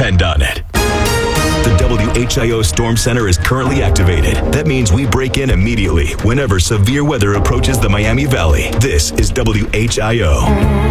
depend on it. The WHIO Storm Center is currently activated. That means we break in immediately whenever severe weather approaches the Miami Valley. This is WHIO.